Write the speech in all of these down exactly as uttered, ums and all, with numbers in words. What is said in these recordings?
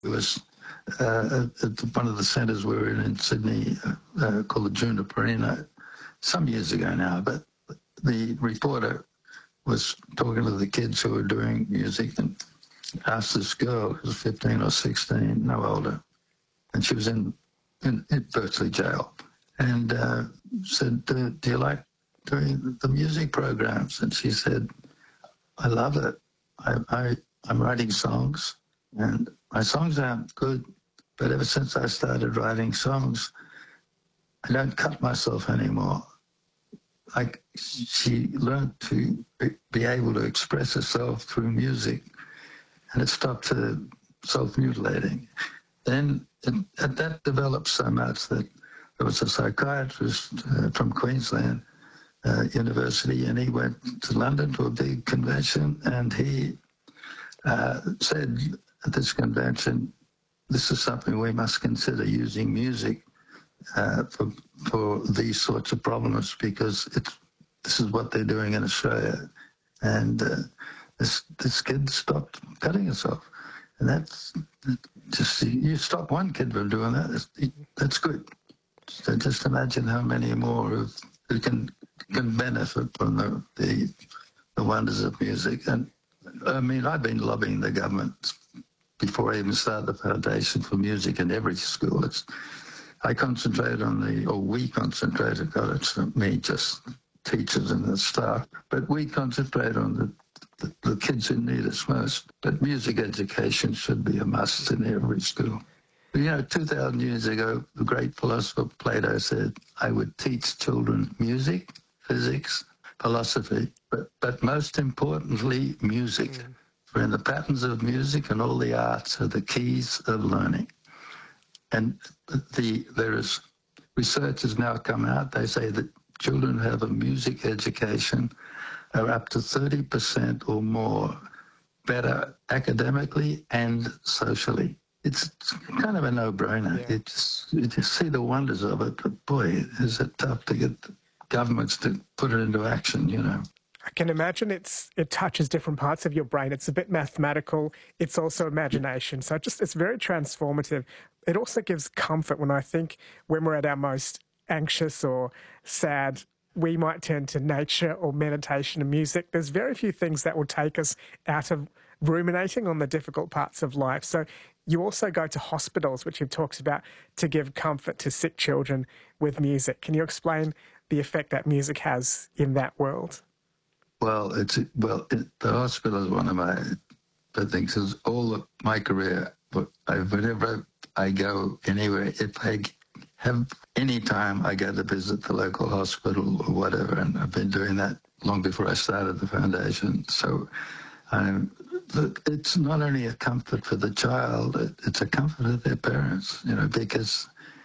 It was uh, at one of the centres we were in in Sydney uh, uh, called the Juniper Arena some years ago now, but the reporter was talking to the kids who were doing music and asked this girl who was fifteen or sixteen, no older, and she was in, in, in virtually jail, and uh, said, do, do you like doing the music programs? And she said, I love it. I, I, I'm writing songs, and my songs aren't good, but ever since I started writing songs, I don't cut myself anymore. Like, she learned to be able to express herself through music, and it stopped her self-mutilating. Then it, it, that developed so much that there was a psychiatrist uh, from Queensland uh, University, and he went to London to a big convention, and he uh, said at this convention, this is something we must consider, using music uh, for, for these sorts of problems, because it's, this is what they're doing in Australia. And uh, this, this kid stopped cutting himself. And that's just, you stop one kid from doing that, that's good. So just imagine how many more of, who can can benefit from the, the the wonders of music. And I mean, I've been lobbying the government before I even started the Foundation for Music in every school. It's, I concentrate on the, or we concentrated, God, it's not me, just teachers and the staff, but we concentrate on the, the, the kids who need us most. But music education should be a must in every school. You know, two thousand years ago, the great philosopher Plato said, I would teach children music, physics, philosophy, but, but most importantly, music. Mm. For in the patterns of music and all the arts are the keys of learning. And the there is research has now come out. They say that children who have a music education are up to thirty percent or more better academically and socially. It's kind of a no-brainer. Yeah. You, just, you just see the wonders of it, but boy, is it tough to get governments to put it into action, you know. I can imagine it's it touches different parts of your brain. It's a bit mathematical. It's also imagination. So it just it's very transformative. It also gives comfort when I think when we're at our most anxious or sad, we might turn to nature or meditation and music. There's very few things that will take us out of ruminating on the difficult parts of life. So you also go to hospitals, which you've talked about, to give comfort to sick children with music. Can you explain the effect that music has in that world? Well, it's well. It, the hospital is one of my things. Is all of my career, but I, whenever I go anywhere, if I have any time, I go to visit the local hospital or whatever, and I've been doing that long before I started the foundation. So, um, it's not only a comfort for the child; it, it's a comfort for their parents. You know, because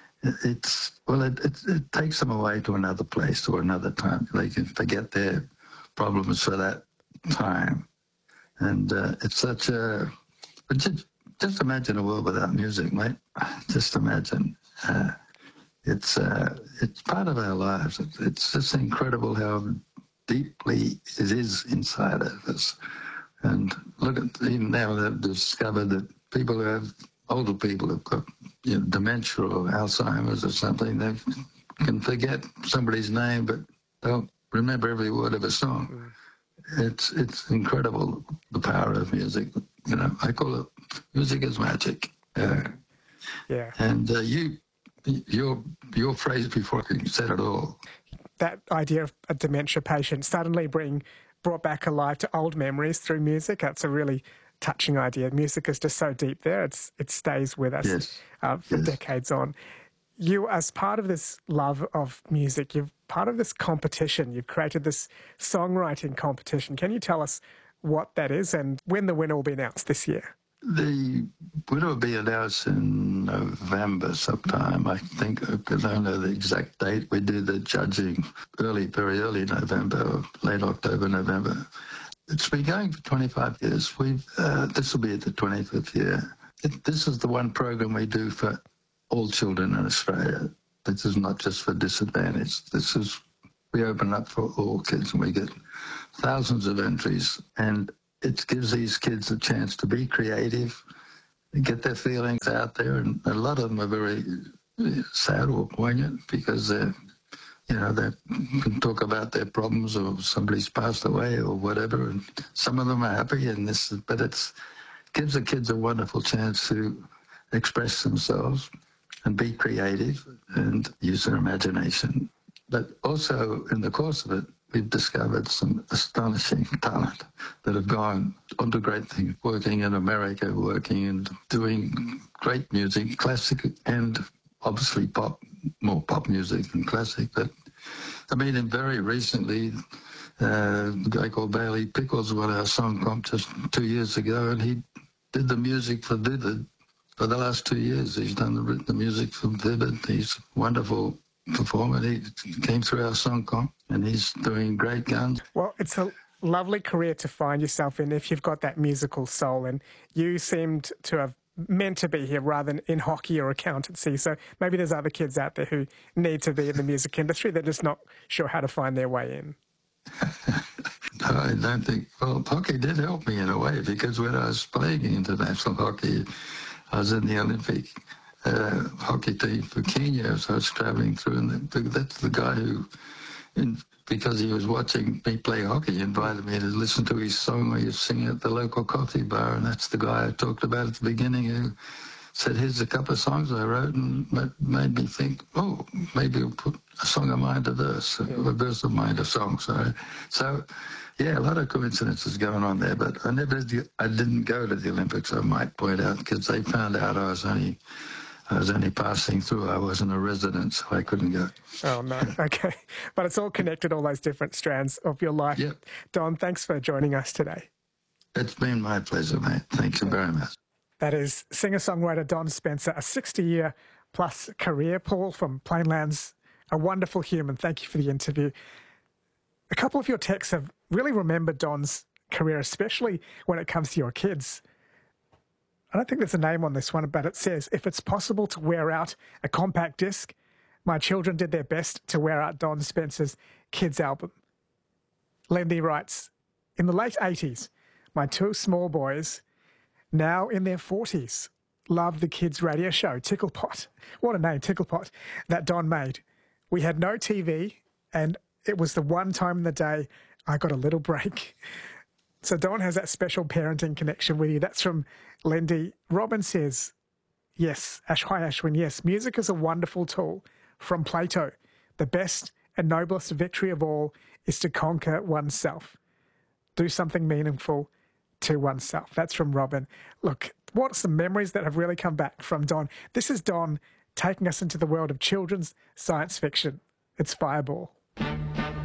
it's well, it, it, it takes them away to another place or another time. They can forget their problems for that time. And uh, it's such a, but just, just imagine a world without music, mate. Just imagine. Uh, it's uh, it's part of our lives. It's, it's just incredible how deeply it is inside of us. And look at, even now they've discovered that people who have, older people who've got, you know, dementia or Alzheimer's or something, they can forget somebody's name, but they'll remember every word of a song. Mm. It's it's incredible, the power of music. You know, I call it music is magic. Uh, yeah. And uh, you, your your phrase before you said it all. That idea of a dementia patient suddenly being brought back alive to old memories through music. That's a really touching idea. Music is just so deep there. It's it stays with us yes. uh, for yes. decades on. You, as part of this love of music, you've part of this competition. You've created this songwriting competition. Can you tell us what that is and when the winner will be announced this year? The winner will be announced in November sometime, I think, because I don't know the exact date. We do the judging early, very early November, or late October, November. It's been going for twenty-five years. We've uh, this will be the twenty-fifth year. It, this is the one program we do for all children in Australia. This is not just for disadvantaged. This is, we open up for all kids, and we get thousands of entries, and it gives these kids a chance to be creative, get their feelings out there. And a lot of them are very sad or poignant because they're, you know, they can talk about their problems or somebody's passed away or whatever. And some of them are happy, and this, but it's gives the kids a wonderful chance to express themselves and be creative and use their imagination. But also, in the course of it, we've discovered some astonishing talent that have gone on to great things, working in America, working and doing great music, classic and obviously pop, more pop music than classic. But I mean, and very recently, uh, a guy called Bailey Pickles won our song contest two years ago, and he did the music for Vivid for the last two years. He's done the, the music for Vivid. He's a wonderful performer. He came through our song comp, and he's doing great guns. Well, it's a lovely career to find yourself in if you've got that musical soul, and you seemed to have meant to be here rather than in hockey or accountancy. So maybe there's other kids out there who need to be in the music industry. They're just not sure how to find their way in. No, I don't think, well, hockey did help me in a way, because when I was playing international hockey, I was in the Olympic uh, hockey team for Kenya, so I was traveling through, and the, that's the guy who, in, because he was watching me play hockey, invited me to listen to his song where he was singing at the local coffee bar, and that's the guy I talked about at the beginning who said, here's a couple of songs I wrote, and made me think, oh, maybe I'll put a song of mine to verse, a verse of mine to song. So, so yeah, a lot of coincidences going on there, but I never, I didn't go to the Olympics, I might point out, because they found out I was only, I was only passing through. I wasn't a resident, so I couldn't go. Oh, no. Okay. But it's all connected, all those different strands of your life. Yep. Don, thanks for joining us today. It's been my pleasure, mate. Thank you very much. That is singer-songwriter Don Spencer, a sixty-year plus career. Paul from Plainlands, a wonderful human. Thank you for the interview. A couple of your texts have really remembered Don's career, especially when it comes to your kids. I don't think there's a name on this one, but it says, if it's possible to wear out a compact disc, my children did their best to wear out Don Spencer's kids album. Lindy writes, in the late eighties, my two small boys, now in their forties, love the kids' radio show, Ticklepot. What a name, Ticklepot, that Don made. We had no T V, and it was the one time in the day I got a little break. So Don has that special parenting connection with you. That's from Lindy. Robin says, yes, Ash, hi Ashwin, yes, music is a wonderful tool. From Plato, the best and noblest victory of all is to conquer oneself. Do something meaningful to oneself. That's from Robin. Look, what are some memories that have really come back from Don? This is Don taking us into the world of children's science fiction. It's Fireball.